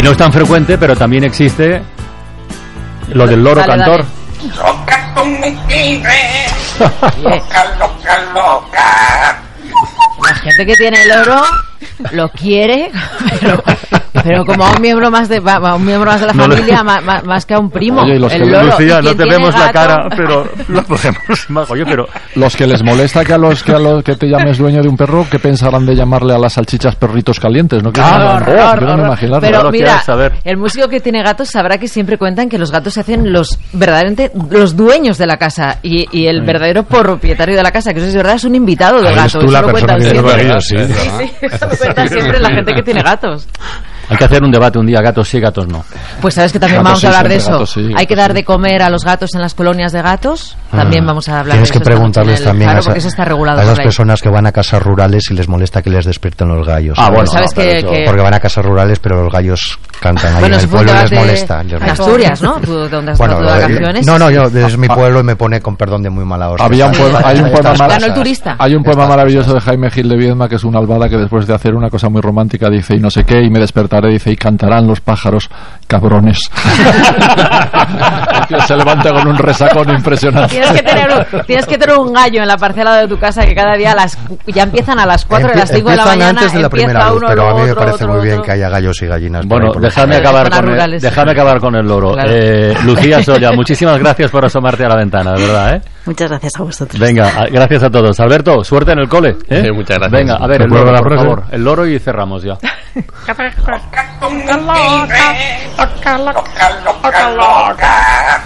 no es tan frecuente, pero también existe lo del loro cantor. Loca tú me quieres, loca. La gente que tiene el loro lo quiere, pero como a un miembro más de la familia, más que a un primo. Oye, el loro. Lucía, no te vemos gato? la cara, pero lo podemos imaginar. Oye, pero los que les molesta que a los que te llames dueño de un perro, ¿qué pensarán de llamarle a las salchichas perritos calientes? No quiero imaginarlo. Pero mira, el músico que tiene gatos sabrá que siempre cuentan que los gatos se hacen verdaderamente los dueños de la casa y el verdadero propietario de la casa, que eso es verdad, es un invitado del gato. Tú la eso lo persona cuentan que siempre. Sí, eso lo cuentan siempre la gente que tiene gatos. hay que hacer un debate un día, gatos sí, gatos no. Pues sabes que también Gatos vamos a hablar de sí, eso. sí, Hay que dar de comer a los gatos en las colonias de gatos. También vamos a hablar Tienes de eso. que preguntarles también claro, porque eso está regulado a por esas ley. personas que van a casas rurales y les molesta que les despierten los gallos. Bueno, sabes que porque van a casas rurales, pero los gallos cantan ahí bueno, en el es un pueblo, les debate molesta. en Asturias, ¿no? ¿Tú dónde has Bueno, estado de vacaciones? no, yo desde mi pueblo y me pone con perdón de muy mala hostia. Hay un poema Ganó el turista. Hay un poema maravilloso de Jaime Gil de Viedma, que es una albada que después de hacer una cosa muy romántica dice, y no sé qué, y me despertaré, dice, y cantarán los pájaros, cabrones. El tío se levanta con un resacón impresionante. Tienes que tener un gallo en la parcela de tu casa que cada día ya empiezan a las 4 de las 5 de la mañana. Antes de la primera luz, uno, pero a mí me otro, parece muy bien otro. que haya gallos y gallinas. Bueno, déjame acabar con el loro. Claro. Lucía Solla, muchísimas gracias por asomarte a la ventana, de verdad, ¿eh? Muchas gracias a vosotros. Venga, gracias a todos. Alberto, suerte en el cole, ¿eh? Muchas gracias. Venga, a ver, el loro, por favor. El loro y cerramos ya. Loca tú me quieres, loca.